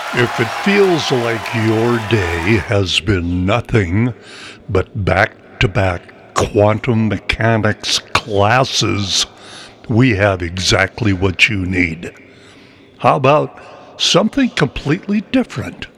If it feels like your day has been nothing but back-to-back quantum mechanics classes, we have exactly what you need. How about something completely different?